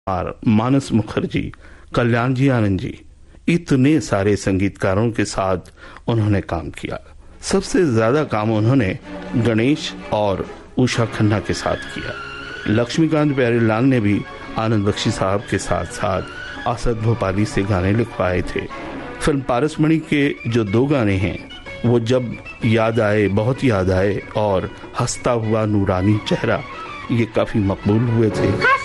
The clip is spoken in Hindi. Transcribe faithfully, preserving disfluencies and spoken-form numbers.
और मानस मुखर्जी, कल्याण जी आनंद जी, इतने सारे संगीतकारों के साथ उन्होंने काम किया। सबसे ज्यादा काम उन्होंने गणेश और उषा खन्ना के साथ किया। लक्ष्मीकांत प्यारेलाल ने भी आनंद बख्शी साहब के साथ साथ असद भोपाली से गाने लिखवाए थे। फिल्म पारसमणि के जो दो गाने हैं, वो जब याद आए, बहुत याद आए और हंसता हुआ नूरानी चेहरा, ये काफी मकबूल हुए थे।